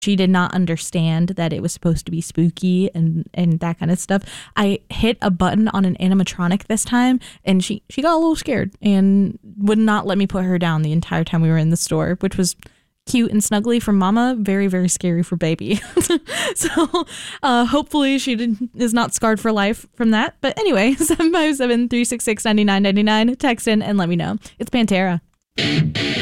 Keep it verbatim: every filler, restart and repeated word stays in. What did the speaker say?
she did not understand that it was supposed to be spooky and, and that kind of stuff. I hit a button on an animatronic this time, and she, she got a little scared and would not let me put her down the entire time we were in the store, which was cute and snuggly for mama, very, very scary for baby. So uh, hopefully she did, is not scarred for life from that. But anyway, seven five seven, three six six, nine nine nine nine, text in and let me know. It's Pantera.